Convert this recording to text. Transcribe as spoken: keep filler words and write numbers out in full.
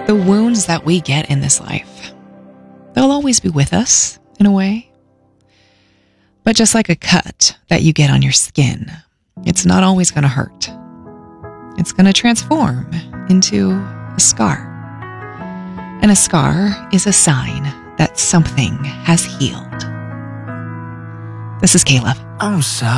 The wounds that we get in this life, they'll always be with us in a way. But just like a cut that you get on your skin, it's not always going to hurt. It's going to transform into a scar. And a scar is a sign that something has healed. This is Caleb. I'm sorry.